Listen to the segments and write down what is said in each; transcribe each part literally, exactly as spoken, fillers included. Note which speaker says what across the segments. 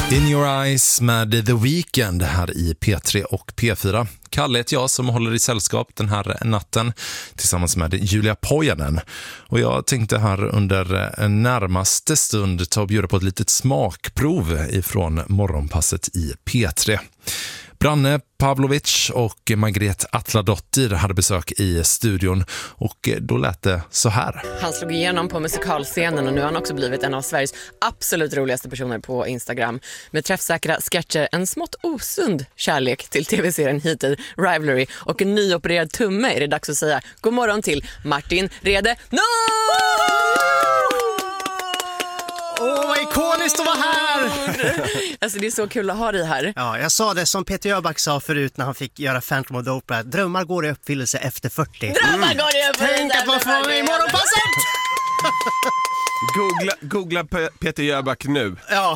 Speaker 1: In Your Eyes med The Weeknd här i P tre och P fyra. Kalle heter jag som håller i sällskap den här natten tillsammans med Julia Pojanen. Och jag tänkte här under en närmaste stund ta och bjuda på ett litet smakprov ifrån morgonpasset i P tre. Branne Pavlovic och Margret Atladottir hade besök i studion och då lät det så här.
Speaker 2: Han slog igenom på musikalscenen och nu har han också blivit en av Sveriges absolut roligaste personer på Instagram. Med träffsäkra sketcher, en smått osund kärlek till tv-serien Heated Rivalry och en nyopererad tumme är det dags att säga god morgon till Martin Rede. No!
Speaker 3: Åh, vad ikoniskt att vara här!
Speaker 2: Alltså det är så kul att ha dig här.
Speaker 3: Ja, jag sa det som Peter Jöback sa förut när han fick göra Phantom of the Opera. Drömmar går i uppfyllelse efter fyrtio.
Speaker 2: Drömmar går i uppfyllelse.
Speaker 3: Tänk att man får vara med i morgonpasset!
Speaker 4: Googla, googla P- Peter Jöback nu.
Speaker 3: Ja.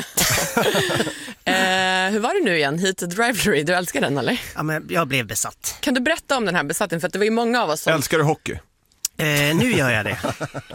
Speaker 2: eh, hur var det nu igen? Heated Rivalry, du älskar den eller?
Speaker 3: Ja, men jag blev besatt.
Speaker 2: Kan du berätta om den här besatten? För att det var ju många av oss som...
Speaker 4: Älskar du hockey?
Speaker 3: Eh, nu gör jag det.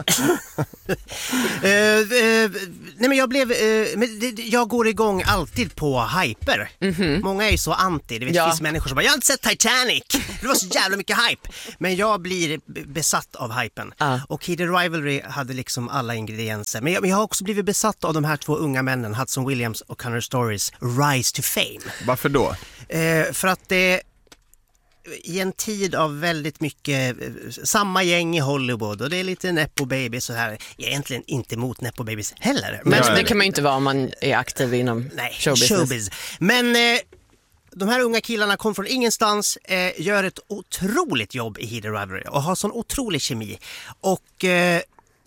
Speaker 3: eh, eh, nej men jag blev eh, men det, jag går igång alltid på hyper. Mm-hmm. Många är ju så anti. Det vet,
Speaker 2: ja.
Speaker 3: finns människor som bara, jag har inte sett Titanic. Det var så jävla mycket hype. Men jag blir besatt av hypen.
Speaker 2: Ah.
Speaker 3: Och Heated Rivalry hade liksom alla ingredienser. Men jag, men jag har också blivit besatt av de här två unga männen, Hudson Williams och Connor Stories Rise to Fame.
Speaker 4: Varför då?
Speaker 3: Eh, för att det i en tid av väldigt mycket samma gäng i Hollywood och det är lite nepo baby så här. Jag är egentligen inte emot nepo babies heller.
Speaker 2: Men
Speaker 4: Nej.
Speaker 2: det kan man ju inte vara om man är aktiv inom
Speaker 3: Nej,
Speaker 2: showbusiness.
Speaker 3: showbiz. Men eh, de här unga killarna kom från ingenstans, eh, gör ett otroligt jobb i Heated Rivalry och har sån otrolig kemi. Och eh,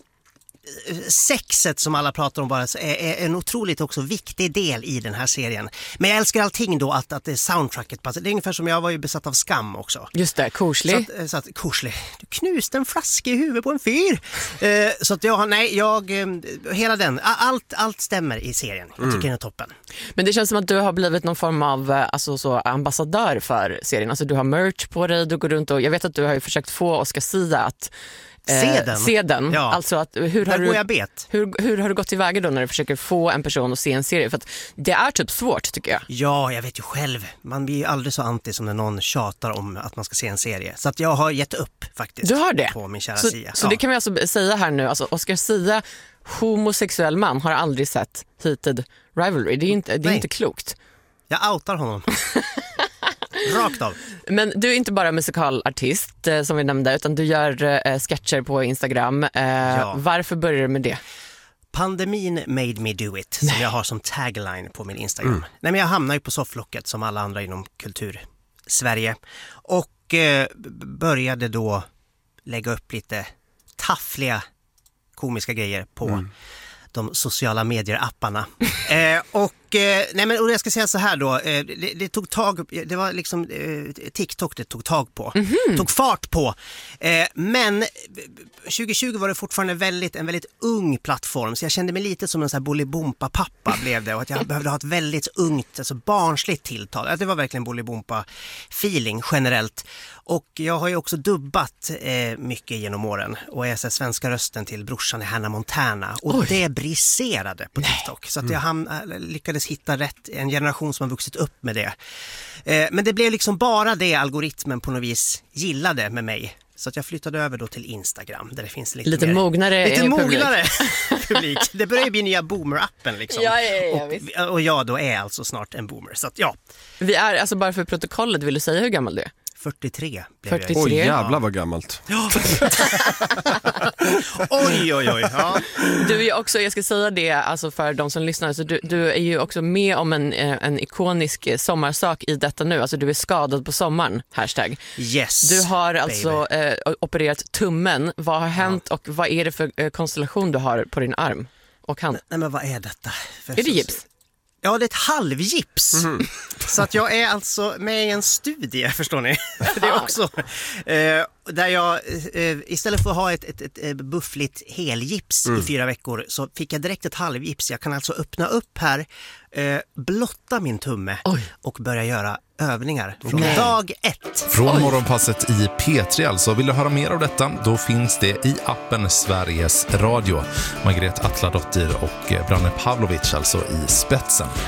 Speaker 3: sexet som alla pratar om bara är, är en otroligt också viktig del i den här serien. Men jag älskar allting då att, att det är soundtracket passar. Det är ungefär som jag var ju besatt av Skam också.
Speaker 2: Just det, korslig.
Speaker 3: Så att, så att korslig. Du knuste en flaska i huvudet på en fyr. Eh, så att jag, nej, jag, eh, hela den, allt, allt stämmer i serien. Jag tycker mm. den är toppen.
Speaker 2: Men det känns som att du har blivit någon form av alltså, så, ambassadör för serien. Alltså du har merch på dig, du går runt och jag vet att du har ju försökt få Oscar Sia att
Speaker 3: Se den.
Speaker 2: Eh, se den.
Speaker 3: Ja.
Speaker 2: Alltså att, hur, har
Speaker 3: Där
Speaker 2: du,
Speaker 3: går jag bet.
Speaker 2: hur, hur har du gått tillväga då när du försöker få en person att se en serie? För att det är typ svårt tycker jag.
Speaker 3: Ja, jag vet ju själv. Man blir ju aldrig så anti som när någon tjatar om att man ska se en serie. Så att jag har gett upp faktiskt.
Speaker 2: Du har det?
Speaker 3: På min kära
Speaker 2: så,
Speaker 3: Sia.
Speaker 2: Så
Speaker 3: ja.
Speaker 2: det kan vi alltså säga här nu. Alltså Oscar Sia, homosexuell man, har aldrig sett Heated Rivalry. Det är inte, det är inte klokt.
Speaker 3: Jag outar honom. Rakt av.
Speaker 2: Men du är inte bara musikalartist eh, som vi nämnde, utan du gör eh, sketcher på Instagram. Eh,
Speaker 3: Ja.
Speaker 2: Varför började du med det?
Speaker 3: Pandemin made me do it, som jag har som tagline på min Instagram. Mm. Nej, men jag hamnar ju på sofflocket som alla andra inom kultur Sverige och eh, började då lägga upp lite taffliga komiska grejer på mm. de sociala medier-apparna. eh, och, eh, nej men, och jag ska säga så här då, eh, det, det tog tag, det var liksom eh, TikTok det tog tag på, mm-hmm. tog fart på. Eh, men tjugo tjugo var det fortfarande väldigt, en väldigt ung plattform, så jag kände mig lite som en sån här Bolibompa-pappa blev det, och att jag behövde ha ett väldigt ungt, alltså barnsligt tilltal. Det var verkligen Bolibompa-feeling generellt. Och jag har ju också dubbat eh, mycket genom åren och är så här, svenska rösten till brorsan i Hannah Montana. Och Oj. det briserade på TikTok. Nej. Så att jag ham- lyckades hitta rätt, en generation som har vuxit upp med det. Eh, men det blev liksom bara det algoritmen på något vis gillade med mig. Så att jag flyttade över då till Instagram där det finns lite,
Speaker 2: lite
Speaker 3: mer,
Speaker 2: mognare
Speaker 3: lite
Speaker 2: publik.
Speaker 3: mognare publik. Det börjar bli nya boomer-appen liksom.
Speaker 2: Ja, ja, ja, visst.
Speaker 3: och, och jag då är alltså snart en boomer. Så att ja.
Speaker 2: Vi är, alltså bara för protokollet, vill du säga hur gammal du är?
Speaker 3: fyrtiotre blev
Speaker 2: fyrtiotre.
Speaker 3: jag.
Speaker 4: Oj, jävlar vad gammalt.
Speaker 3: Ja. oj, oj, oj. Ja.
Speaker 2: Du är ju också, jag ska säga det alltså för de som lyssnar, så du, du är ju också med om en, en ikonisk sommarsak i detta nu. Alltså du är skadad på sommaren, hashtag.
Speaker 3: Yes,
Speaker 2: du har alltså eh, opererat tummen. Vad har hänt ja. och vad är det för eh, konstellation du har på din arm och hand?
Speaker 3: Nej, men vad är detta? För
Speaker 2: är det gips?
Speaker 3: Ja, det är ett halvgips. Mm-hmm. Så att jag är alltså med i en studie, förstår ni. Det är också. Eh, där jag eh, istället för att ha ett, ett, ett, ett buffligt helgips mm. i fyra veckor så fick jag direkt ett halvgips. Jag kan alltså öppna upp här, eh, blotta min tumme Oj. och börja göra övningar från Nej. dag ett.
Speaker 1: Från Oj. morgonpasset i P tre alltså. Vill du höra mer av detta? Då finns det i appen Sveriges Radio. Margret Atladottir och Branne Pavlovic alltså i spetsen.